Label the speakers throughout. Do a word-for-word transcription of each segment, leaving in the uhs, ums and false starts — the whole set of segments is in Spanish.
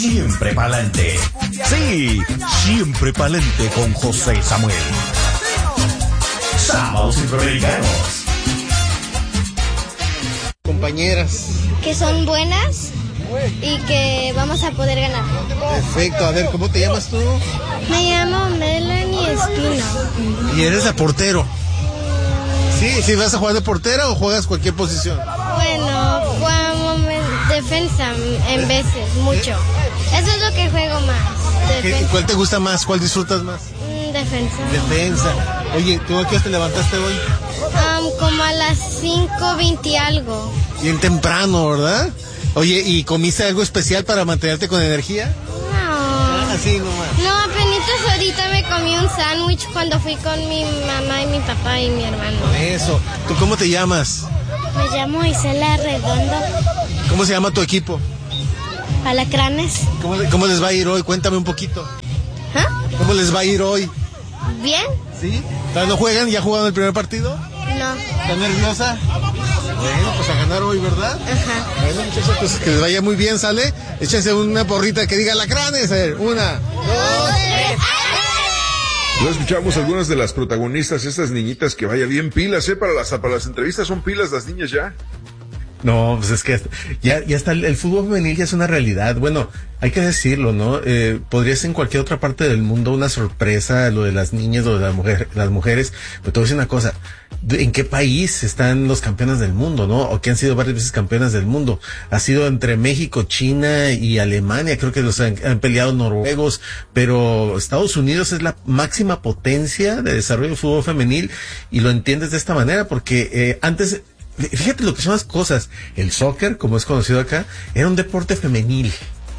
Speaker 1: siempre pa'lante. Sí, siempre pa'lante con José Samuel. Sábados Centroamericanos.
Speaker 2: Compañeras.
Speaker 3: Que son buenas y que vamos a poder ganar.
Speaker 2: Perfecto. A ver, ¿cómo te llamas tú?
Speaker 3: Me llamo Melanie Espino.
Speaker 2: ¿Y eres la portero? Sí, ¿sí vas a jugar de portera o juegas cualquier posición?
Speaker 3: Bueno, como defensa en veces, mucho. Eso es lo que juego más.
Speaker 2: Defensa. ¿Cuál te gusta más? ¿Cuál disfrutas más?
Speaker 3: Defensa.
Speaker 2: Defensa. Oye, ¿tú a qué hora te levantaste hoy?
Speaker 3: Um, como a las cinco veinte algo.
Speaker 2: Bien temprano, ¿verdad? Oye, ¿y comiste algo especial para mantenerte con energía?
Speaker 3: No.
Speaker 2: Así nomás.
Speaker 3: No, apenas ahorita me comí un sándwich cuando fui con mi mamá y mi papá y mi hermano.
Speaker 2: Eso. ¿Tú cómo te llamas?
Speaker 3: Me llamo Isela Redondo.
Speaker 2: ¿Cómo se llama tu equipo?
Speaker 3: Alacranes.
Speaker 2: ¿Cómo, cómo les va a ir hoy? Cuéntame un poquito.
Speaker 3: ¿Ah?
Speaker 2: ¿Cómo les va a ir hoy?
Speaker 3: Bien.
Speaker 2: ¿Sí? ¿Todavía no juegan? ¿Ya jugaron el primer partido?
Speaker 3: No.
Speaker 2: ¿Estás nerviosa? Bueno, pues a ganar hoy, ¿verdad?
Speaker 3: Ajá.
Speaker 2: Bueno, muchachos, pues que les vaya muy bien, ¿sale? Échense una porrita que diga Alacranes. A ver, una, dos, tres.
Speaker 4: Ya escuchamos algunas de las protagonistas, estas niñitas, que vaya bien pilas, ¿eh? Para las, para las entrevistas son pilas las niñas ya.
Speaker 5: No, pues es que ya, ya está, el, el fútbol femenil ya es una realidad. Bueno, hay que decirlo, ¿no? Eh, podría ser en cualquier otra parte del mundo una sorpresa lo de las niñas, lo de las mujeres, las mujeres, pero te voy a decir una cosa, ¿en qué país están los campeones del mundo, no? O que han sido varias veces campeonas del mundo. Ha sido entre México, China y Alemania, creo que los han, han peleado noruegos, pero Estados Unidos es la máxima potencia de desarrollo del fútbol femenil, y lo entiendes de esta manera, porque eh, antes... Fíjate lo que son las cosas. El soccer, como es conocido acá, era un deporte femenil.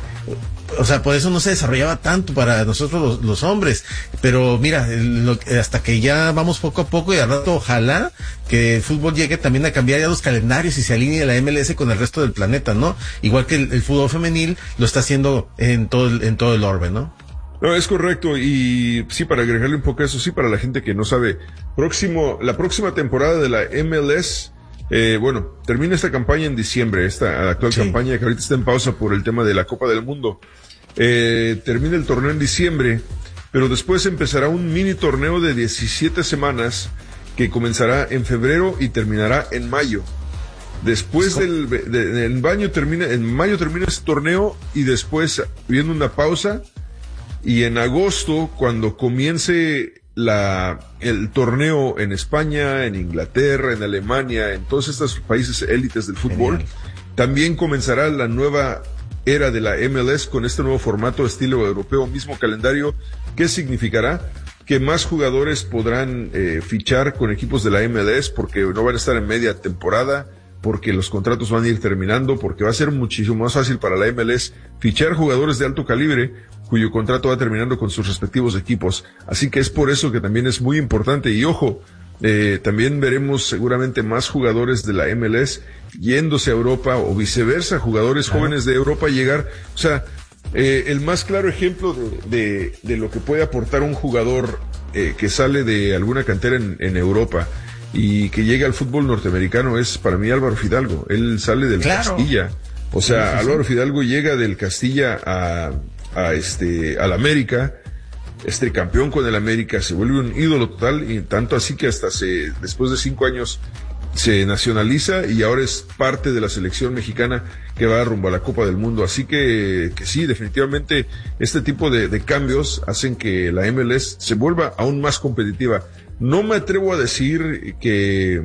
Speaker 5: O sea, por eso no se desarrollaba tanto para nosotros los, los hombres. Pero mira, lo, hasta que ya vamos poco a poco, y al rato ojalá que el fútbol llegue también a cambiar ya los calendarios y se alinee la M L S con el resto del planeta, ¿no? Igual que el, el fútbol femenil lo está haciendo en todo el, en todo el orbe, ¿no?
Speaker 4: No, es correcto, y sí, para agregarle un poco a eso, sí, para la gente que no sabe, próximo, la próxima temporada de la M L S, Eh, bueno, termina esta campaña en diciembre, esta actual sí. campaña que ahorita está en pausa por el tema de la Copa del Mundo. Eh, termina el torneo en diciembre, pero después empezará un mini torneo de diecisiete semanas que comenzará en febrero y terminará en mayo. Después del, de, de, en mayo termina, en mayo termina este torneo, y después viene una pausa, y en agosto, cuando comience la, el torneo en España, en Inglaterra, en Alemania, en todos estos países élites del fútbol, genial, también comenzará la nueva era de la M L S con este nuevo formato estilo europeo, mismo calendario, que significará que más jugadores podrán eh, fichar con equipos de la M L S, porque no van a estar en media temporada, porque los contratos van a ir terminando, porque va a ser muchísimo más fácil para la M L S fichar jugadores de alto calibre cuyo contrato va terminando con sus respectivos equipos. Así que es por eso que también es muy importante. Y ojo, eh, también veremos seguramente más jugadores de la M L S yéndose a Europa, o viceversa, jugadores claro. jóvenes de Europa llegar. O sea, eh, el más claro ejemplo de, de, de lo que puede aportar un jugador eh, que sale de alguna cantera en, en Europa y que llega al fútbol norteamericano es para mí Álvaro Fidalgo. Él sale del claro. Castilla. O sea, sí, sí, Álvaro sí. Fidalgo llega del Castilla a, a este, al América, este campeón con el América, se vuelve un ídolo total, y tanto así que hasta se, después de cinco años se nacionaliza y ahora es parte de la selección mexicana que va rumbo a la Copa del Mundo. Así que, que sí, definitivamente este tipo de, de cambios hacen que la M L S se vuelva aún más competitiva. No me atrevo a decir que,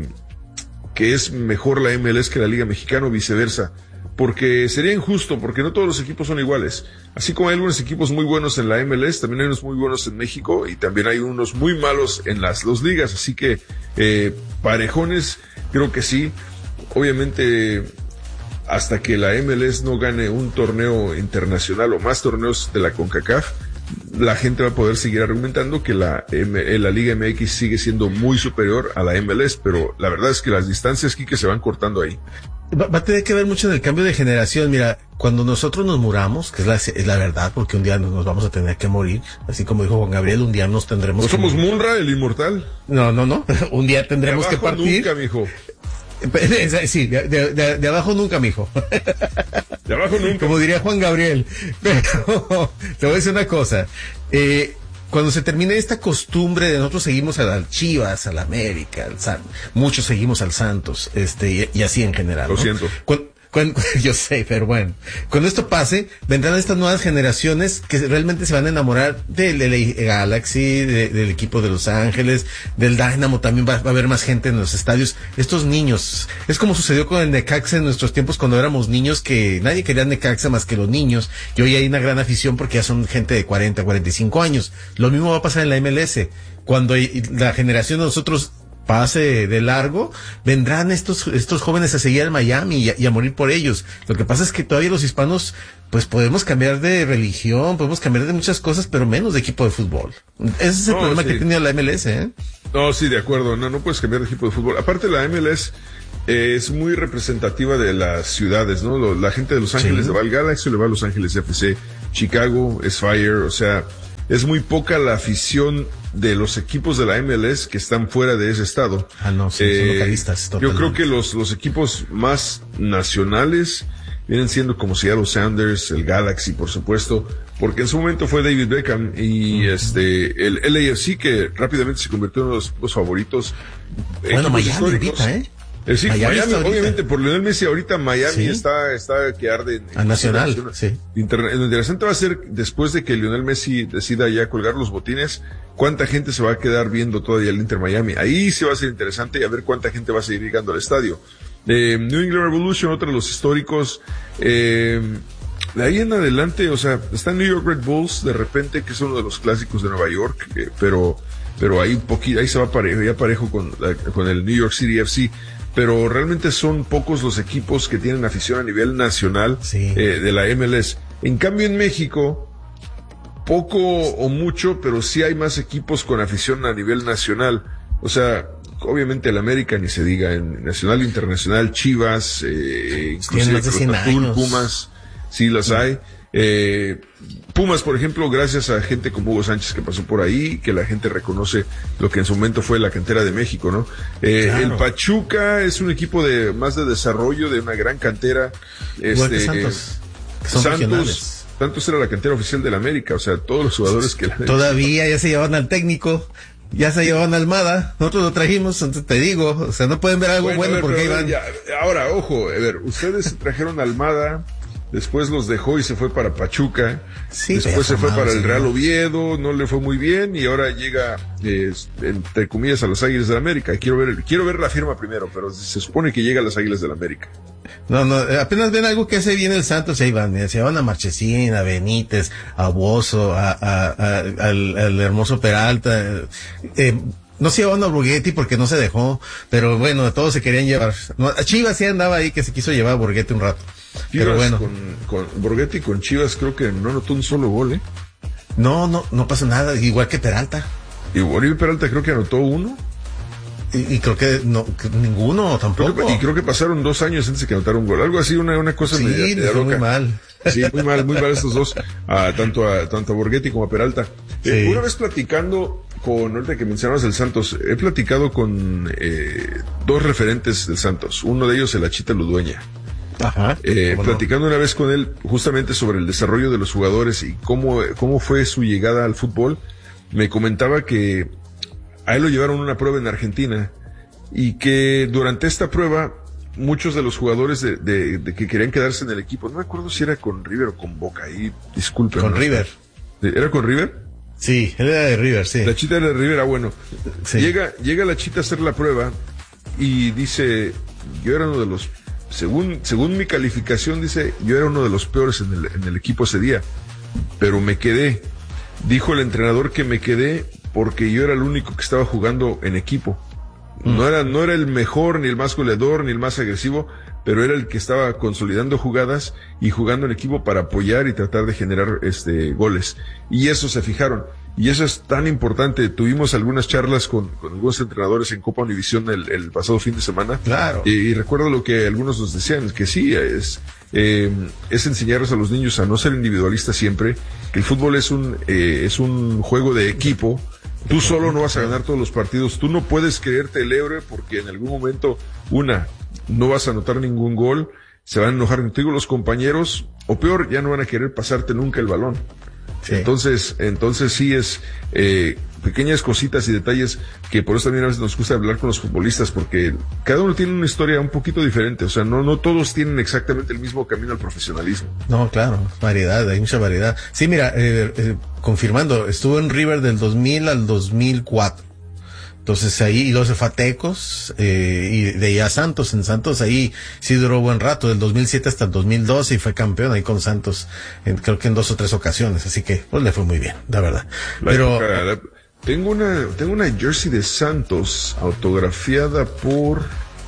Speaker 4: que es mejor la M L S que la Liga Mexicana o viceversa, porque sería injusto, porque no todos los equipos son iguales. Así como hay algunos equipos muy buenos en la M L S, también hay unos muy buenos en México, y también hay unos muy malos en las dos ligas. Así que, eh, parejones, creo que sí. Obviamente, hasta que la M L S no gane un torneo internacional o más torneos de la CONCACAF, la gente va a poder seguir argumentando que la, M, la Liga M X sigue siendo muy superior a la M L S, pero la verdad es que las distancias aquí que se van cortando ahí.
Speaker 5: Va, va a tener que ver mucho en el cambio de generación. Mira, cuando nosotros nos muramos, que es la, es la verdad, porque un día nos vamos a tener que morir, así como dijo Juan Gabriel, un día nos tendremos
Speaker 4: ¿No
Speaker 5: que
Speaker 4: somos
Speaker 5: morir.
Speaker 4: Munra, el inmortal?
Speaker 5: No, no, no, un día tendremos que partir.
Speaker 4: Nunca, mijo.
Speaker 5: Sí, de, de, de abajo nunca, mijo.
Speaker 4: De abajo nunca.
Speaker 5: Como diría Juan Gabriel. Pero te voy a decir una cosa. Eh, cuando se termine esta costumbre de nosotros seguimos a las Chivas, a la América, al San, muchos seguimos al Santos, este, y, y así en general, ¿no?
Speaker 4: Lo siento.
Speaker 5: Cuando, Cuando, yo sé, pero bueno, cuando esto pase, vendrán estas nuevas generaciones que realmente se van a enamorar del L A Galaxy, de, del equipo de Los Ángeles, del Dynamo, también va, va a haber más gente en los estadios. Estos niños, es como sucedió con el Necaxa en nuestros tiempos cuando éramos niños, que nadie quería Necaxa más que los niños, y hoy hay una gran afición porque ya son gente de cuarenta, cuarenta y cinco años. Lo mismo va a pasar en la M L S, cuando la generación de nosotros pase de largo, vendrán estos estos jóvenes a seguir al Miami y a, y a morir por ellos. Lo que pasa es que todavía los hispanos, pues podemos cambiar de religión, podemos cambiar de muchas cosas, pero menos de equipo de fútbol. Ese es el no, problema sí. que tiene la M L S, ¿eh?
Speaker 4: No, sí, de acuerdo. No, no puedes cambiar de equipo de fútbol. Aparte, la M L S eh, es muy representativa de las ciudades, ¿no? Lo, la gente de Los Ángeles sí. le va al Galaxy, le va a Los Ángeles F C. Chicago es Fire, o sea, es muy poca la afición de los equipos de la M L S que están fuera de ese estado.
Speaker 5: Ah, no, sí, eh, son localistas.
Speaker 4: Totalmente. Yo creo que los, los equipos más nacionales vienen siendo como Seattle Sounders, el Galaxy, por supuesto, porque en su momento fue David Beckham y uh-huh. este, el L A F C, que rápidamente se convirtió en uno de los equipos favoritos.
Speaker 5: Bueno, Miami ahorita, ¿eh?
Speaker 4: Eh, sí, Miami, Miami obviamente, por Lionel Messi, ahorita Miami sí. está, está que arde en,
Speaker 5: a nacional, sí.
Speaker 4: Internet. Lo interesante va a ser, después de que Lionel Messi decida ya colgar los botines, cuánta gente se va a quedar viendo todavía el Inter Miami. Ahí sí va a ser interesante y a ver cuánta gente va a seguir llegando al estadio. Eh, New England Revolution, otro de los históricos, eh, de ahí en adelante, o sea, está New York Red Bulls, de repente, que es uno de los clásicos de Nueva York, eh, pero, pero ahí un poquito, ahí se va parejo, ya parejo con, con el New York City F C. Pero realmente son pocos los equipos que tienen afición a nivel nacional sí. eh, de la M L S. En cambio, en México, poco o mucho, pero sí hay más equipos con afición a nivel nacional. O sea, obviamente el América ni se diga, en nacional e internacional, Chivas, eh, inclusive Cruz Azul, Pumas, sí las sí. hay. Eh, Pumas, por ejemplo, gracias a gente como Hugo Sánchez que pasó por ahí, que la gente reconoce lo que en su momento fue la cantera de México, ¿no? Eh, claro. El Pachuca es un equipo de más de desarrollo, de una gran cantera.
Speaker 5: Igual este, que Santos, que son
Speaker 4: Santos, Santos era la cantera oficial del América, o sea, todos los jugadores que la
Speaker 5: todavía ya se llevaban al técnico. Ya se llevaban a Almada, nosotros lo trajimos, entonces te digo, o sea, no pueden ver algo bueno, bueno ver, porque iban.
Speaker 4: Ya, ahora, ojo, a ver, ustedes trajeron a Almada, después los dejó y se fue para Pachuca, sí, después se fue para el Real Oviedo, no le fue muy bien y ahora llega, eh, entre comillas, a las Águilas del América. Quiero ver, quiero ver la firma primero, pero se supone que llega a las Águilas del América.
Speaker 5: No, no, apenas ven algo que hace bien el Santos, ahí van, se van a Marchesín, a Benítez, a Bozo, a, a, a al, al hermoso Peralta, eh, no se llevaban a Borghetti porque no se dejó, pero bueno, todos se querían llevar. No, a Chivas sí andaba ahí que se quiso llevar a Borghetti un rato.
Speaker 4: Chivas,
Speaker 5: pero bueno.
Speaker 4: Con, con Borghetti con Chivas creo que no anotó un solo gol, ¿eh?
Speaker 5: No, no, no pasó nada, igual que Peralta.
Speaker 4: Y Oribe Peralta creo que anotó uno.
Speaker 5: Y, y creo que no, que ninguno tampoco.
Speaker 4: Creo que, y creo que pasaron dos años antes de que anotara un gol. Algo así, una, una cosa
Speaker 5: sí,
Speaker 4: media, media
Speaker 5: fue muy mal.
Speaker 4: Sí, muy mal, muy mal estos dos, a, tanto a tanto a Borghetti como a Peralta. Sí. Eh, una vez platicando con, ahorita que mencionabas el Santos, he platicado con eh, dos referentes del Santos. Uno de ellos, el Achita Ludueña.
Speaker 5: Ajá.
Speaker 4: Eh, platicando no? una vez con él justamente sobre el desarrollo de los jugadores y cómo, cómo fue su llegada al fútbol, me comentaba que a él lo llevaron a una prueba en Argentina y que durante esta prueba muchos de los jugadores de, de, de que querían quedarse en el equipo, no me acuerdo si era con River o con Boca, ahí disculpen.
Speaker 5: Con ¿no? River.
Speaker 4: ¿Era con River?
Speaker 5: Sí, él era de River, sí.
Speaker 4: La Chita era de River, ah, bueno.
Speaker 5: Sí.
Speaker 4: Llega, llega la Chita a hacer la prueba y dice, yo era uno de los, según, según mi calificación, dice, yo era uno de los peores en el, en el equipo ese día, pero me quedé. Dijo el entrenador que me quedé porque yo era el único que estaba jugando en equipo. No era, no era el mejor, ni el más goleador, ni el más agresivo, pero era el que estaba consolidando jugadas y jugando en equipo para apoyar y tratar de generar este goles. Y eso se fijaron. Y eso es tan importante. Tuvimos algunas charlas con, con algunos entrenadores en Copa Univisión el, el pasado fin de semana.
Speaker 5: Claro.
Speaker 4: Y, y recuerdo lo que algunos nos decían, que sí, es, eh, es enseñarles a los niños a no ser individualistas siempre, que el fútbol es un, eh, es un juego de equipo. Tú solo no vas a ganar todos los partidos. Tú no puedes creerte el héroe porque en algún momento, una, no vas a anotar ningún gol, se van a enojar contigo los compañeros, o peor, ya no van a querer pasarte nunca el balón. Sí. Entonces, entonces sí es, eh, pequeñas cositas y detalles que por eso también a veces nos gusta hablar con los futbolistas, porque cada uno tiene una historia un poquito diferente, o sea, no, no todos tienen exactamente el mismo camino al profesionalismo.
Speaker 5: No, claro, variedad, hay mucha variedad. Sí, mira, eh, eh, confirmando, estuvo en River del dos mil al dos mil cuatro. Entonces ahí, y luego se fue a Tecos, eh, y de ahí a Santos. En Santos ahí sí duró buen rato, del dos mil siete hasta el dos mil doce, y fue campeón ahí con Santos, en, creo que en dos o tres ocasiones, así que pues le fue muy bien, la verdad.
Speaker 4: La
Speaker 5: Pero
Speaker 4: época, la, tengo una, tengo una jersey de Santos autografiada por,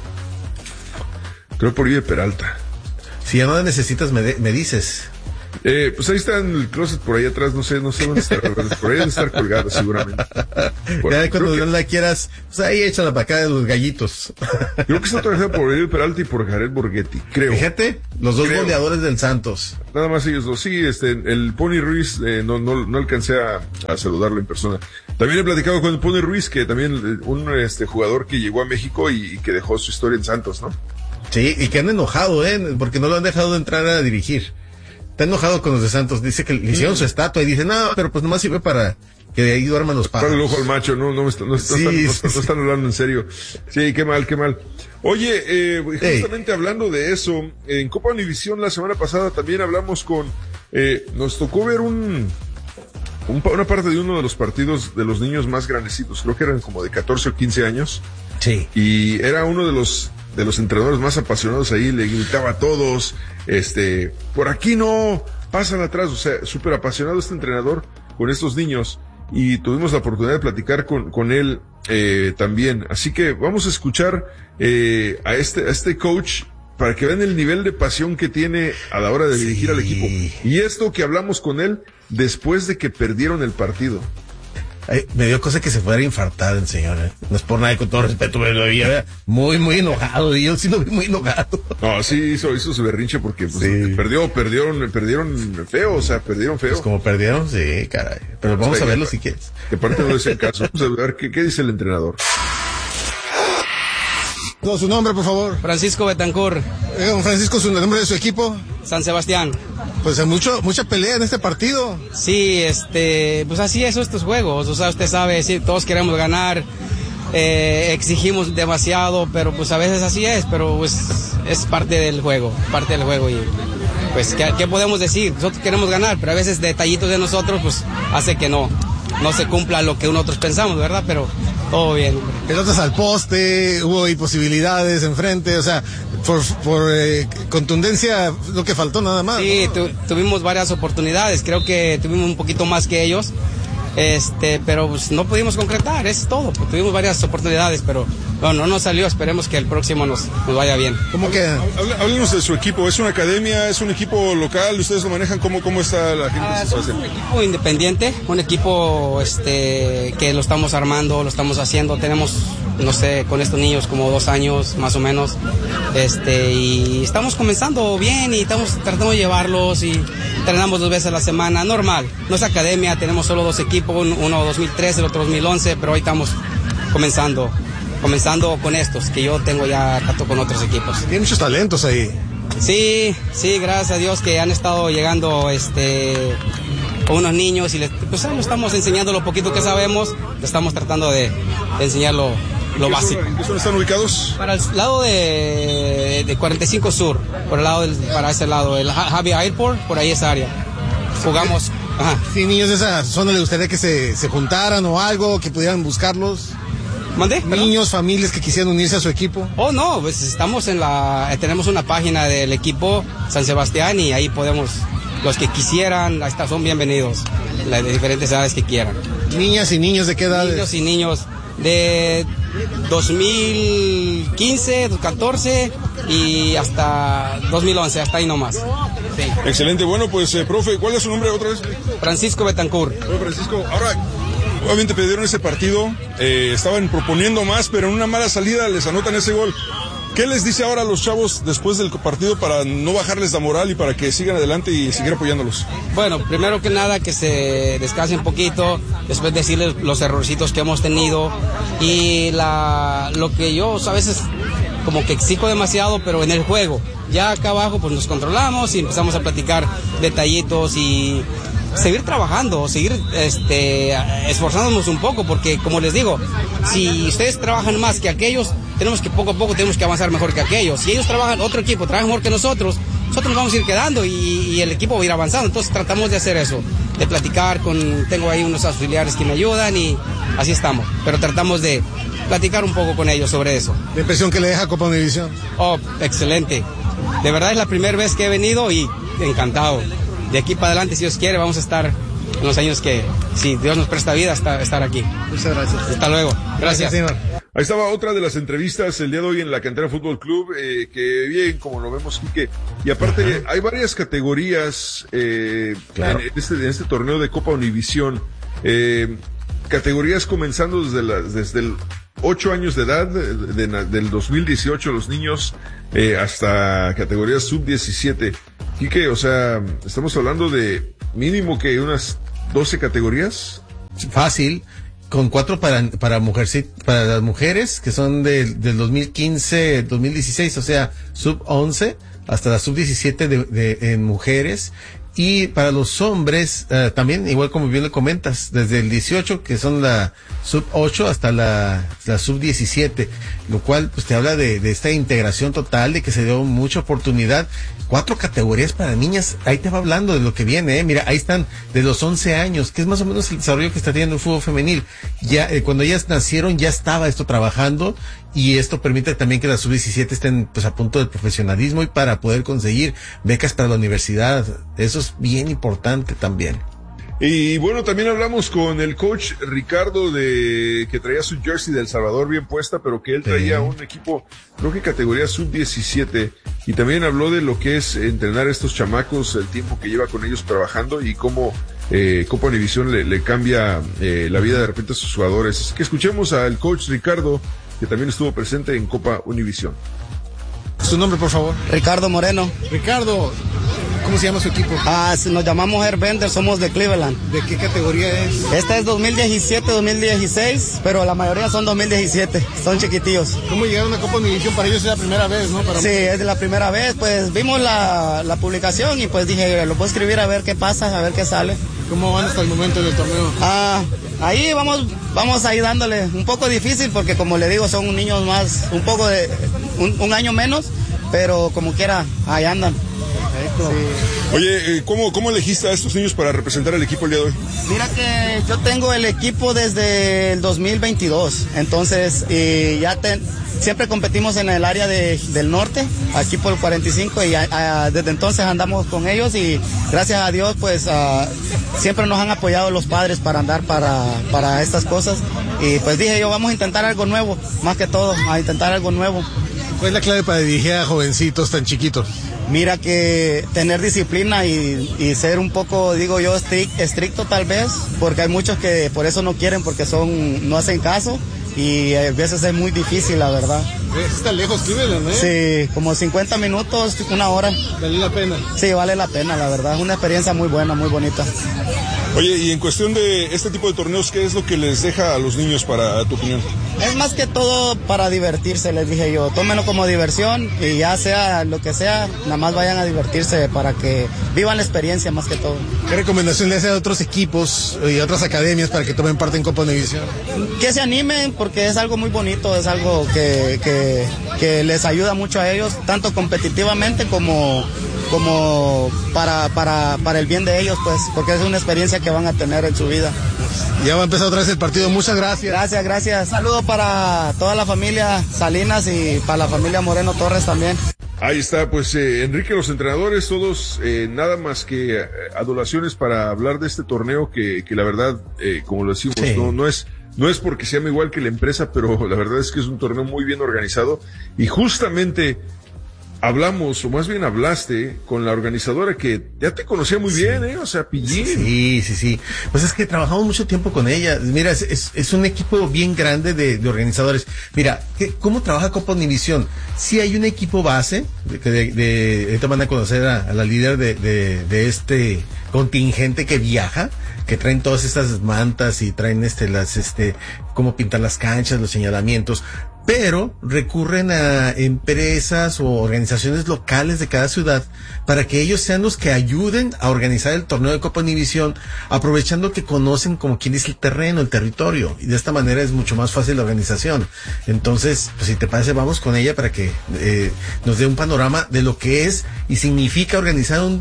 Speaker 4: creo por Oribe Peralta.
Speaker 5: Si ya no la necesitas, me, de, me dices.
Speaker 4: Eh, pues ahí está en el closet por ahí atrás, no sé, no sé dónde está, por ahí debe estar colgada seguramente.
Speaker 5: Bueno, ya cuando no la quieras, pues ahí échala para acá de los gallitos.
Speaker 4: Creo que está autografiada por Oribe Peralta y por Jared Borghetti, creo.
Speaker 5: Fíjate, los dos
Speaker 4: creo.
Speaker 5: goleadores del Santos.
Speaker 4: Nada más ellos dos, sí, este, el Pony Ruiz, eh, no, no, no alcancé a, a saludarlo en persona. También he platicado con el Pony Ruiz, que también un este jugador que llegó a México y, y que dejó su historia en Santos, ¿no?
Speaker 5: Sí, y que han enojado, eh, porque no lo han dejado de entrar a dirigir. Está enojado con los de Santos, dice que le hicieron su estatua y dice, no, pero pues nomás sirve para que de ahí duerman los pájaros.
Speaker 4: Para el ojo al macho, no, no, no, no,
Speaker 5: sí,
Speaker 4: no,
Speaker 5: sí,
Speaker 4: no,
Speaker 5: sí.
Speaker 4: no están hablando en serio. Sí, qué mal, qué mal. Oye, eh, justamente hey. hablando de eso, en Copa Univisión la semana pasada también hablamos con, eh, nos tocó ver un, un, una parte de uno de los partidos de los niños más grandecitos, creo que eran como de catorce o quince años.
Speaker 5: Sí.
Speaker 4: Y era uno de los, de los entrenadores más apasionados ahí, le gritaba a todos, este, por aquí no, pasan atrás, o sea, súper apasionado este entrenador con estos niños, y tuvimos la oportunidad de platicar con, con él, eh, también. Así que vamos a escuchar, eh, a este, a este coach, para que vean el nivel de pasión que tiene a la hora de sí. dirigir al equipo. Y esto que hablamos con él después de que perdieron el partido.
Speaker 5: Ay, me dio cosa que se fuera a infartar el señor, ¿eh? No es por nada, con todo respeto, me lo veía muy, muy enojado, y yo sí lo vi muy enojado.
Speaker 4: No, sí, hizo, hizo su berrinche porque pues, sí. perdió, perdieron, perdieron feo, o sea, perdieron feo.
Speaker 5: Pues como perdieron, sí, caray. Pero vamos a verlo si quieres.
Speaker 4: Que parte no es el caso. Vamos a ver qué, qué dice el entrenador.
Speaker 2: No, su nombre, por favor.
Speaker 6: Francisco Betancourt.
Speaker 2: Eh, don Francisco, ¿su nombre de su equipo?
Speaker 6: San Sebastián.
Speaker 2: Pues hay mucho, mucha pelea en este partido.
Speaker 6: Sí, este, pues así es estos juegos, o sea, usted sabe, sí, todos queremos ganar, eh, exigimos demasiado, pero pues a veces así es, pero pues es parte del juego, parte del juego y pues, ¿qué, qué podemos decir? Nosotros queremos ganar, pero a veces detallitos de nosotros pues hace que no, no se cumpla lo que nosotros pensamos, ¿verdad? Pero todo bien.
Speaker 2: Pelotas al poste, hubo imposibilidades enfrente, o sea, por, por eh, contundencia lo que faltó nada más.
Speaker 6: Sí,
Speaker 2: ¿no?
Speaker 6: tu, tuvimos varias oportunidades, creo que tuvimos un poquito más que ellos, este, pero pues, no pudimos concretar, eso es todo, pues, tuvimos varias oportunidades, pero no, no nos salió, esperemos que el próximo nos, nos vaya bien.
Speaker 2: ¿Cómo queda?
Speaker 7: Háblenos de su equipo, ¿es una academia, es un equipo local, ustedes lo manejan? ¿Cómo, cómo está la gente?
Speaker 6: Ah, somos un equipo independiente, un equipo este, que lo estamos armando, lo estamos haciendo, tenemos, no sé, con estos niños como dos años más o menos, este, y estamos comenzando bien y estamos tratando de llevarlos y entrenamos dos veces a la semana, normal, no es academia, tenemos solo dos equipos, uno dos mil trece, el otro dos mil once, pero hoy estamos comenzando, comenzando con estos, que yo tengo ya trato con otros equipos.
Speaker 2: Tiene muchos talentos ahí.
Speaker 6: Sí, sí, gracias a Dios que han estado llegando este unos niños y les, pues lo estamos enseñando lo poquito que sabemos, le estamos tratando de, de enseñarlo lo básico.
Speaker 7: ¿En qué zona están ubicados?
Speaker 6: Para el lado de, de cuarenta y cinco Sur, por el lado del, para ese lado, el Javier Airport, por ahí esa área. Jugamos. Ajá.
Speaker 2: Sí, niños de esa zona, ¿le gustaría que se, se juntaran o algo, que pudieran buscarlos?
Speaker 6: ¿Mandé?
Speaker 2: Niños, familias que quisieran unirse a su equipo.
Speaker 6: Oh, no, pues estamos en la, tenemos una página del equipo San Sebastián y ahí podemos, los que quisieran, ahí está, son bienvenidos, de diferentes edades que quieran.
Speaker 2: Niñas y niños de qué edad?
Speaker 6: Niños y niños de dos mil quince, dos mil catorce y hasta dos mil once, hasta ahí nomás. Sí.
Speaker 7: Excelente, bueno, pues, eh, profe, ¿cuál es su nombre otra vez?
Speaker 6: Francisco Betancourt.
Speaker 7: Bueno, Francisco, ahora, obviamente perdieron ese partido, eh, estaban proponiendo más, pero en una mala salida les anotan ese gol. ¿Qué les dice ahora a los chavos después del partido para no bajarles la moral y para que sigan adelante y seguir apoyándolos?
Speaker 6: Bueno, primero que nada que se descansen un poquito, después decirles los errorcitos que hemos tenido y la, lo que yo a veces como que exijo demasiado, pero en el juego. Ya acá abajo pues nos controlamos y empezamos a platicar detallitos y seguir trabajando, seguir este, esforzándonos un poco, porque como les digo, si ustedes trabajan más que aquellos, tenemos que poco a poco tenemos que avanzar mejor que aquellos. Si ellos trabajan, otro equipo trabaja mejor que nosotros, nosotros nos vamos a ir quedando y, y el equipo va a ir avanzando. Entonces tratamos de hacer eso, de platicar con, tengo ahí unos auxiliares que me ayudan y así estamos, pero tratamos de platicar un poco con ellos sobre eso.
Speaker 2: ¿La impresión que le deja Copa Univisión?
Speaker 6: Oh, excelente. De verdad es la primera vez que he venido y encantado. De aquí para adelante, si Dios quiere, vamos a estar en los años que, si Dios nos presta vida, hasta, estar aquí.
Speaker 2: Muchas gracias.
Speaker 6: Hasta luego. Gracias.
Speaker 2: Gracias, señor.
Speaker 4: Ahí estaba otra de las entrevistas el día de hoy en la Cantera Fútbol Club, eh, que bien, como lo vemos, Quique. Y aparte, ajá, hay varias categorías eh, claro. en, este, en este torneo de Copa Univisión. Eh, categorías comenzando desde, la, desde el ocho años de edad, de, de, de, del dos mil dieciocho, los niños, eh, hasta categorías sub diecisiete. Quique, o sea, estamos hablando de mínimo que unas doce categorías.
Speaker 5: Fácil. Con cuatro para, para mujeres, para las mujeres, que son del, del dos mil quince, dos mil dieciséis, o sea, sub once, hasta la sub diecisiete de, de, en mujeres. Y para los hombres, uh, también, igual como bien le comentas, desde el dieciocho, que son la sub ocho, hasta la, la sub diecisiete, lo cual, pues te habla de, de esta integración total, de que se dio mucha oportunidad. Cuatro categorías para niñas, ahí te va hablando de lo que viene, eh. Mira, ahí están, de los once años, que es más o menos el desarrollo que está teniendo el fútbol femenil. Ya, eh, cuando ellas nacieron, ya estaba esto trabajando, y esto permite también que las sub diecisiete estén, pues, a punto del profesionalismo y para poder conseguir becas para la universidad. Eso es bien importante también.
Speaker 4: Y bueno, también hablamos con el coach Ricardo, de que traía su jersey de El Salvador bien puesta, pero que él traía sí. un equipo, creo que categoría sub diecisiete, y también habló de lo que es entrenar a estos chamacos, el tiempo que lleva con ellos trabajando y cómo eh, Copa Univisión le, le cambia eh, la vida de repente a sus jugadores. Así que escuchemos al coach Ricardo, que también estuvo presente en Copa Univisión.
Speaker 2: Su nombre, por favor.
Speaker 8: Ricardo Moreno.
Speaker 2: Ricardo, ¿cómo se llama su equipo?
Speaker 8: Ah, nos llamamos Airbender, somos de Cleveland.
Speaker 2: ¿De qué categoría es?
Speaker 8: Esta es dos mil diecisiete, dos mil dieciséis, pero la mayoría son dos mil diecisiete, son chiquitillos.
Speaker 2: ¿Cómo llegaron a Copa Univisión? Para ellos es la primera vez, ¿no? Para
Speaker 8: sí, es la primera vez, pues vimos la, la publicación y pues dije, lo puedo escribir a ver qué pasa, a ver qué sale.
Speaker 2: ¿Cómo van hasta el momento del torneo?
Speaker 8: Ah, ahí vamos, vamos ahí dándole, un poco difícil porque como le digo, son niños más, un poco de, un, un año menos, pero como quiera, ahí andan.
Speaker 2: Perfecto.
Speaker 7: Sí. Oye, ¿cómo, ¿cómo elegiste a estos niños para representar al equipo el día de hoy?
Speaker 8: Mira que yo tengo el equipo desde el dos mil veintidós, entonces y ya te, siempre competimos en el área de, del norte, aquí por el cuarenta y cinco, y a, a, desde entonces andamos con ellos y gracias a Dios pues a, siempre nos han apoyado los padres para andar para, para estas cosas y pues dije yo vamos a intentar algo nuevo, más que todo, a intentar algo nuevo.
Speaker 2: ¿Cuál es la clave para dirigir a jovencitos tan chiquitos?
Speaker 8: Mira que tener disciplina y, y ser un poco, digo yo, estric, estricto tal vez, porque hay muchos que por eso no quieren, porque son no hacen caso y a veces es muy difícil, la verdad.
Speaker 2: Está lejos, Cleveland, ¿eh?
Speaker 8: Sí, como cincuenta minutos, una hora.
Speaker 2: ¿Vale la pena?
Speaker 8: Sí, vale la pena, la verdad. Es una experiencia muy buena, muy bonita.
Speaker 7: Oye, y en cuestión de este tipo de torneos, ¿qué es lo que les deja a los niños, para tu opinión?
Speaker 8: Es más que todo para divertirse, les dije yo. Tómenlo como diversión y ya sea lo que sea, nada más vayan a divertirse para que vivan la experiencia más que todo.
Speaker 2: ¿Qué recomendación le hace a otros equipos y a otras academias para que tomen parte en Copa Univisión?
Speaker 8: Que se animen porque es algo muy bonito, es algo que, que, que les ayuda mucho a ellos, tanto competitivamente como... como para, para, para el bien de ellos, pues, porque es una experiencia que van a tener en su vida.
Speaker 2: Ya va a empezar otra vez el partido, muchas gracias.
Speaker 8: Gracias, gracias. Saludos para toda la familia Salinas y para la familia Moreno Torres también.
Speaker 4: Ahí está, pues eh, Enrique, los entrenadores, todos eh, nada más que eh, adulaciones para hablar de este torneo que, que la verdad, eh, como lo decimos, sí. no, no es... No es porque se llama igual que la empresa, pero la verdad es que es un torneo muy bien organizado y justamente hablamos, o más bien hablaste con la organizadora que ya te conocía muy sí. bien, ¿eh? O sea, Pillín.
Speaker 5: Sí, sí, sí. Pues es que trabajamos mucho tiempo con ella. Mira, es, es, es un equipo bien grande de, de organizadores. Mira, ¿qué, ¿cómo trabaja Copa Univisión? Sí hay un equipo base, de, de, de, de te van a conocer a, a la líder de, de, de este contingente que viaja, que traen todas estas mantas y traen este, las, este, cómo pintar las canchas, los señalamientos. pero recurren a empresas o organizaciones locales de cada ciudad para que ellos sean los que ayuden a organizar el torneo de Copa Univisión, aprovechando que conocen, como quien dice, el terreno, el territorio, y de esta manera es mucho más fácil la organización. Entonces, pues si te parece, vamos con ella para que eh, nos dé un panorama de lo que es y significa organizar un,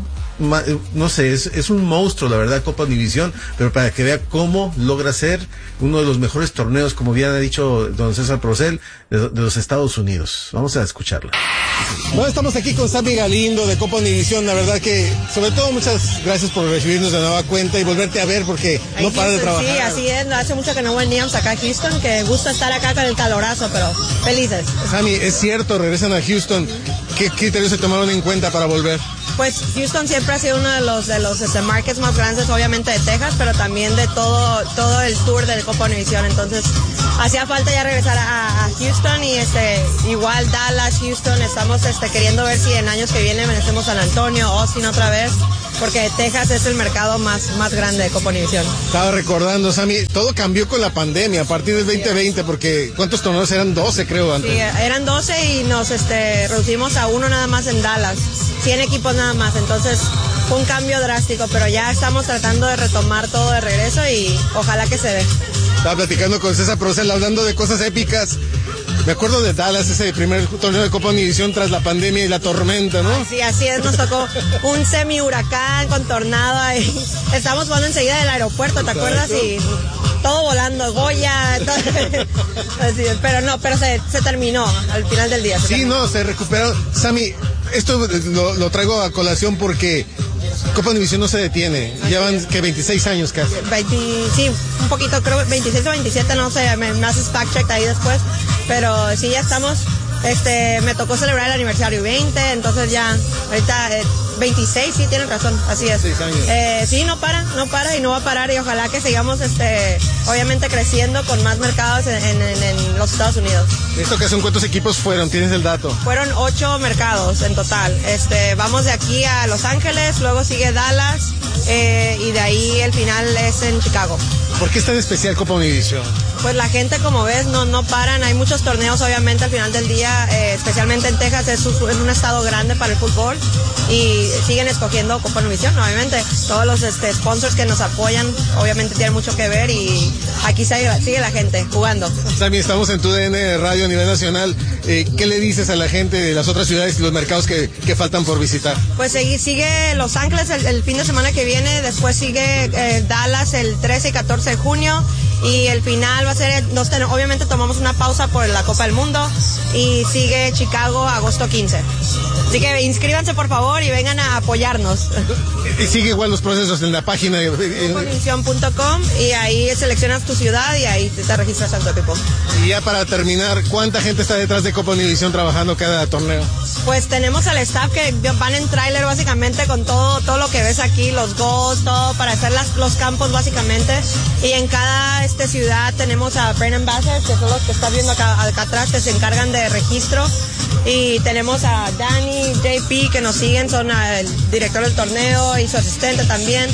Speaker 5: no sé, es, es un monstruo, la verdad, Copa Univisión, pero para que vea cómo logra ser uno de los mejores torneos, como bien ha dicho don César Procel, de, de los Estados Unidos. Vamos a escucharla.
Speaker 2: Bueno, estamos aquí con Sammy Galindo de Copa Univisión. La verdad que, sobre todo, muchas gracias por recibirnos de nueva cuenta y volverte a ver porque no para de trabajar.
Speaker 9: Sí, así es. Hace mucho que no veníamos acá a Houston, que gusta estar acá con el calorazo, pero felices.
Speaker 2: Sammy, es cierto, regresan a Houston. ¿Qué criterios se tomaron en cuenta para volver?
Speaker 9: Pues Houston siempre ha sido uno de los de los este, markets más grandes, obviamente de Texas, pero también de todo todo el tour de Copa Univisión. Entonces hacía falta ya regresar a, a Houston y este igual Dallas, Houston. Estamos este, queriendo ver si en años que vienen venimos San Antonio, Austin otra vez, porque Texas es el mercado más más grande de Copa Univisión.
Speaker 2: Estaba recordando, Sammy, todo cambió con la pandemia a partir del veinte veinte, porque ¿cuántos torneos eran? doce, creo, antes.
Speaker 9: Sí, eran doce y nos este reducimos a uno nada más en Dallas. cien equipos nada más, entonces fue un cambio drástico, pero ya estamos tratando de retomar todo de regreso y ojalá que se dé.
Speaker 2: Estaba platicando con César Procel, hablando de cosas épicas. Me acuerdo de Dallas, ese primer torneo de Copa Univisión tras la pandemia y la tormenta, ¿no?
Speaker 9: Sí, así es, nos tocó un semi huracán con tornado ahí. Estamos jugando enseguida del aeropuerto, ¿te acuerdas? Y todo volando, Goya, todo. Así es, pero no, pero se, se terminó al final del día.
Speaker 2: Sí,
Speaker 9: terminó.
Speaker 2: no, se recuperaron. Sammy, esto lo, lo traigo a colación porque Copa Univisión no se detiene. Llevan que veintiséis años casi.
Speaker 9: veinte, sí, un poquito, creo veintiséis o veintisiete, no sé, me, me haces fact check ahí después. Pero sí, ya estamos, este, me tocó celebrar el aniversario veinte, entonces ya, ahorita eh, veintiséis, sí, tienen razón, así es. Eh, sí, no para, no para y no va a parar y ojalá que sigamos, este, obviamente creciendo con más mercados en, en, en los Estados Unidos.
Speaker 2: ¿En esta ocasión cuántos equipos fueron? ¿Tienes el dato?
Speaker 9: Fueron ocho mercados en total. Este, vamos de aquí a Los Ángeles, luego sigue Dallas eh, y de ahí el final es en Chicago.
Speaker 2: ¿Por qué es tan especial Copa Univisión?
Speaker 9: Pues la gente, como ves, no no paran. Hay muchos torneos, obviamente, al final del día, eh, especialmente en Texas, es un, es un estado grande para el fútbol y siguen escogiendo Copa Univisión, obviamente. Todos los este, sponsors que nos apoyan, obviamente, tienen mucho que ver y aquí sigue, sigue la gente jugando.
Speaker 2: Sammy, estamos en tu D N Radio a nivel nacional. Eh, ¿Qué le dices a la gente de las otras ciudades y los mercados que, que faltan por visitar?
Speaker 9: Pues sigue, sigue Los Ángeles el, el fin de semana que viene, después sigue eh, Dallas el trece y catorce de junio y el final va a ser, nos ten, obviamente tomamos una pausa por la Copa del Mundo y sigue Chicago agosto quince. Así que inscríbanse por favor y vengan a apoyarnos.
Speaker 2: Y sigue igual los procesos en la página de
Speaker 9: copa univisión punto com y ahí seleccionas tu ciudad y ahí te, te registras a tu equipo.
Speaker 2: Y ya para terminar, ¿cuánta gente está detrás de Copa Univisión trabajando cada torneo?
Speaker 9: Pues tenemos al staff que van en tráiler básicamente con todo todo lo que ves aquí, los goals, todo para hacer las, los campos básicamente. Y en cada este, ciudad tenemos a brand ambassadors, que son los que estás viendo acá, acá atrás, que se encargan de registro. Y tenemos a Danny, J P, que nos siguen, son el director del torneo y su asistente también.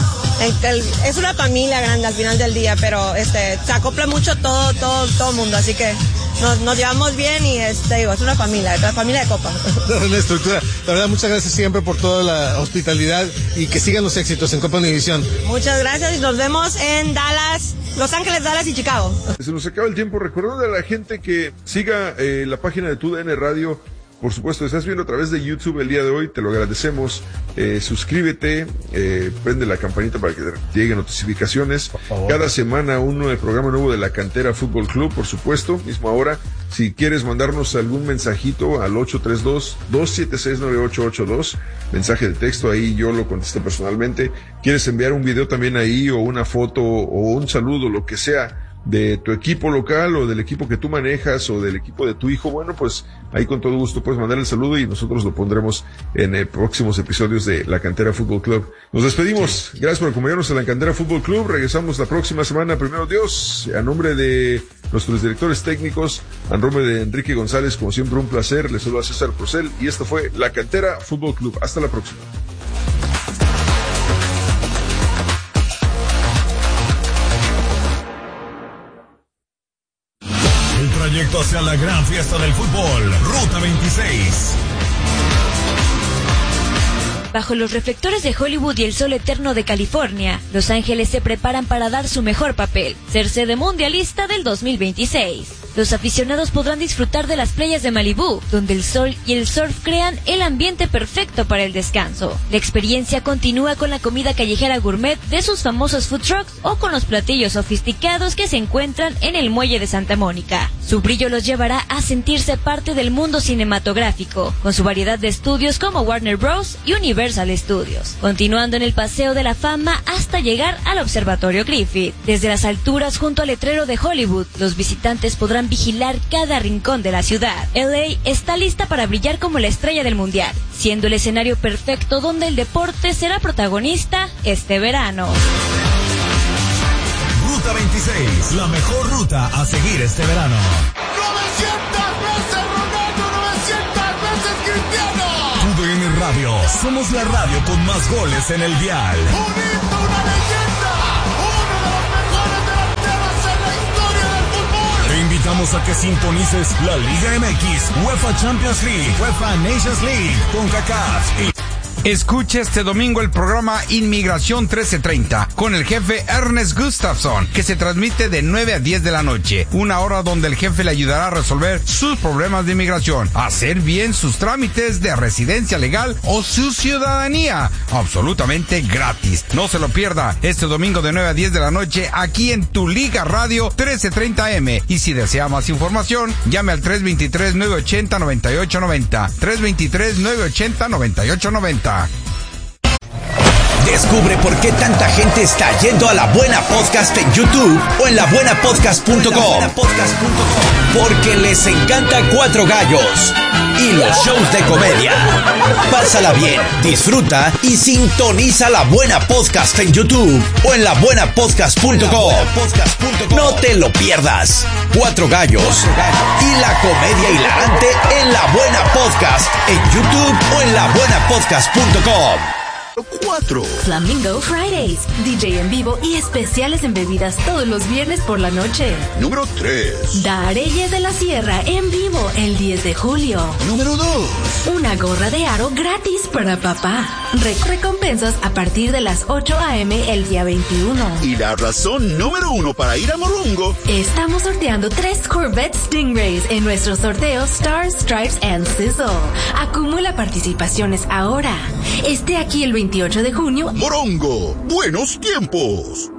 Speaker 9: Es una familia grande al final del día, pero este se acopla mucho todo todo todo el mundo, así que nos, nos llevamos bien y este digo, es una familia, es una familia de Copa.
Speaker 2: Una estructura. La verdad, muchas gracias siempre por toda la hospitalidad y que sigan los éxitos en Copa Univisión.
Speaker 9: Muchas gracias y nos vemos en Dallas, Los Ángeles, Dallas y Chicago.
Speaker 4: Se nos acaba el tiempo. Recordando a la gente que siga eh, la página de Tu D N Radio. Por supuesto, estás viendo a través de YouTube el día de hoy, te lo agradecemos. Eh, suscríbete, eh, prende la campanita para que te lleguen notificaciones. Cada semana un nuevo programa nuevo de la Cantera Fútbol Club, por supuesto, misma hora. Si quieres mandarnos algún mensajito al ocho tres dos, dos siete seis, nueve ocho ocho dos, mensaje de texto, ahí yo lo contesto personalmente. ¿Quieres enviar un video también ahí o una foto o un saludo, lo que sea, de tu equipo local o del equipo que tú manejas o del equipo de tu hijo? Bueno, pues ahí con todo gusto puedes mandar el saludo y nosotros lo pondremos en eh, próximos episodios de La Cantera Fútbol Club. Nos despedimos. Gracias por acompañarnos en La Cantera Fútbol Club. Regresamos la próxima semana, primero Dios. A nombre de nuestros directores técnicos, a nombre de Enrique González, como siempre un placer. Les saluda César Procel y esto fue La Cantera Fútbol Club. Hasta la próxima.
Speaker 1: directo hacia la gran fiesta del fútbol, Ruta veintiséis.
Speaker 10: Bajo los reflectores de Hollywood y el sol eterno de California, Los Ángeles se preparan para dar su mejor papel, ser sede mundialista del dos mil veintiséis. Los aficionados podrán disfrutar de las playas de Malibú, donde el sol y el surf crean el ambiente perfecto para el descanso. La experiencia continúa con la comida callejera gourmet de sus famosos food trucks o con los platillos sofisticados que se encuentran en el muelle de Santa Mónica. Su brillo los llevará a sentirse parte del mundo cinematográfico, con su variedad de estudios como Warner Bros. Y Universal Studios, continuando en el Paseo de la Fama hasta llegar al Observatorio Griffith. Desde las alturas junto al letrero de Hollywood, los visitantes podrán vigilar cada rincón de la ciudad. L A está lista para brillar como la estrella del mundial, siendo el escenario perfecto donde el deporte será protagonista este verano.
Speaker 1: Ruta veintiséis, la mejor ruta a seguir este verano.
Speaker 11: novecientas veces Ronaldo, novecientas veces Cristiano.
Speaker 1: T D N Radio, somos la radio con más goles en el dial.
Speaker 11: Un hito, una leyenda, uno de los mejores delanteros en la historia del fútbol.
Speaker 1: Te invitamos a que sintonices la Liga M X, UEFA Champions League, UEFA Nations League, CONCACAF y...
Speaker 12: Escuche este domingo el programa Inmigración trece treinta con el jefe Ernest Gustafsson, que se transmite de nueve a diez de la noche, una hora donde el jefe le ayudará a resolver sus problemas de inmigración, hacer bien sus trámites de residencia legal o su ciudadanía, absolutamente gratis. No se lo pierda este domingo de nueve a diez de la noche aquí en Tu Liga Radio trece treinta M. Y si desea más información, llame al tres dos tres, nueve ocho cero, nueve ocho nueve cero, tres dos tres, nueve ocho cero, nueve ocho nueve cero.
Speaker 13: Descubre por qué tanta gente está yendo a La Buena Podcast en YouTube o en la buena podcast punto com. Porque les encanta Cuatro Gallos y los shows de comedia. Pásala bien, disfruta y sintoniza La Buena Podcast en YouTube o en la buena podcast punto com. No te lo pierdas. Cuatro Gallos y la comedia hilarante en La Buena Podcast en YouTube o en la buena podcast punto com.
Speaker 14: cuatro. Flamingo Fridays, D J en vivo y especiales en bebidas todos los viernes por la noche.
Speaker 11: Número tres.
Speaker 14: Dareyes de la Sierra en vivo el diez de julio.
Speaker 11: Número dos.
Speaker 14: Una gorra de aro gratis para papá. Re- recompensas a partir de las ocho a eme el día veintiuno.
Speaker 11: Y la razón número uno para ir a Morongo.
Speaker 14: Estamos sorteando tres Corvette Stingrays en nuestro sorteo Stars, Stripes and Sizzle. Acumula participaciones ahora. Esté aquí el veintiocho de junio.
Speaker 11: Morongo, buenos tiempos.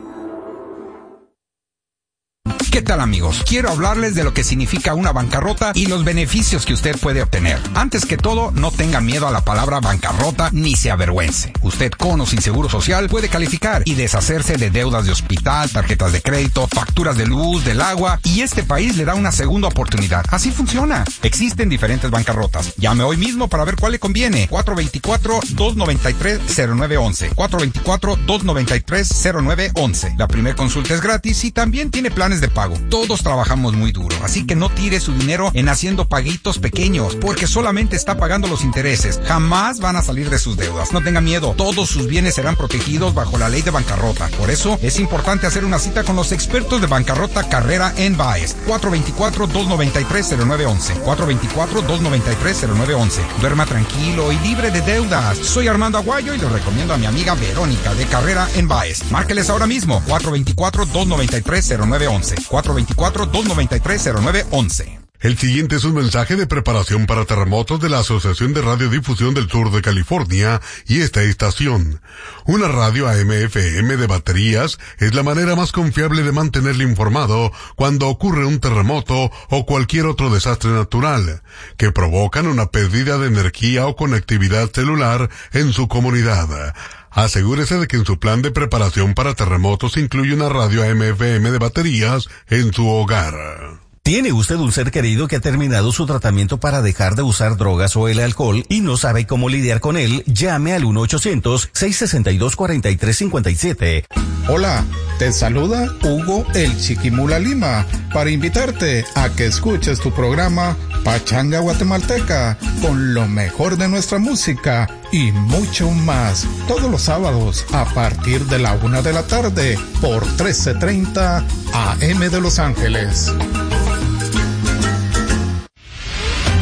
Speaker 12: ¿Qué tal, amigos? Quiero hablarles de lo que significa una bancarrota y los beneficios que usted puede obtener. Antes que todo, no tenga miedo a la palabra bancarrota ni se avergüence. Usted con o sin seguro social puede calificar y deshacerse de deudas de hospital, tarjetas de crédito, facturas de luz, del agua, y este país le da una segunda oportunidad. Así funciona. Existen diferentes bancarrotas. Llame hoy mismo para ver cuál le conviene. cuatro dos cuatro, dos nueve tres, cero nueve uno uno. cuatro dos cuatro, dos nueve tres, cero nueve uno uno. La primera consulta es gratis y también tiene planes de pago. Todos trabajamos muy duro, así que no tire su dinero en haciendo paguitos pequeños, porque solamente está pagando los intereses. Jamás van a salir de sus deudas. No tenga miedo, todos sus bienes serán protegidos bajo la ley de bancarrota. Por eso es importante hacer una cita con los expertos de bancarrota Carrera en Baez. cuatro dos cuatro, dos nueve tres, cero nueve uno uno. cuatro dos cuatro, dos nueve tres, cero nueve uno uno. Duerma tranquilo y libre de deudas. Soy Armando Aguayo y le recomiendo a mi amiga Verónica de Carrera en Baez. Márqueles ahora mismo. cuatro dos cuatro, dos nueve tres, cero nueve uno uno. cuatro dos cuatro, dos nueve tres, cero nueve uno uno.
Speaker 15: El siguiente es un mensaje de preparación para terremotos de la Asociación de Radiodifusión del Sur de California y esta estación. Una radio A M F M de baterías es la manera más confiable de mantenerle informado cuando ocurre un terremoto o cualquier otro desastre natural que provocan una pérdida de energía o conectividad celular en su comunidad. Asegúrese de que en su plan de preparación para terremotos incluye una radio A M F M de baterías en su hogar.
Speaker 1: ¿Tiene usted un ser querido que ha terminado su tratamiento para dejar de usar drogas o el alcohol y no sabe cómo lidiar con él? Llame al uno ochocientos, seis sesenta y dos, cuarenta y tres cincuenta y siete.
Speaker 16: Hola, te saluda Hugo el Chiquimula Lima para invitarte a que escuches tu programa Pachanga Guatemalteca con lo mejor de nuestra música y mucho más, todos los sábados a partir de la una de la tarde por trece treinta A M de Los Ángeles.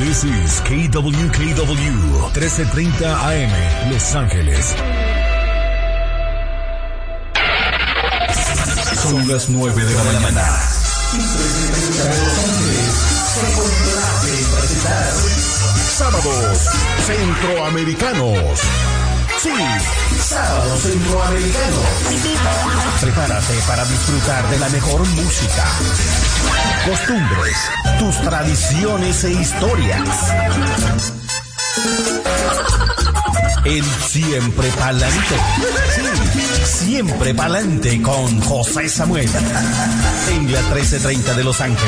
Speaker 17: This is K W K W trece treinta A M, Los Ángeles. Son las nueve de la mañana. Sábados Centroamericanos. Sí, Sábados Centroamericanos. Prepárate para disfrutar de la mejor música, costumbres, tus tradiciones e historias. El siempre pa'lante. Sí, siempre pa'lante con José Samuel. En la trece treinta de Los Ángeles.